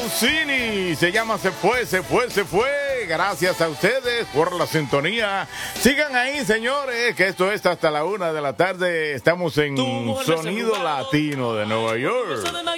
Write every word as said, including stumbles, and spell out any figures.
Pausini. Se llama Se fue, se fue, se fue. Gracias a ustedes por la sintonía. Sigan ahí, señores, que esto es hasta la una de la tarde. Estamos en Sonido Latino de Nueva York.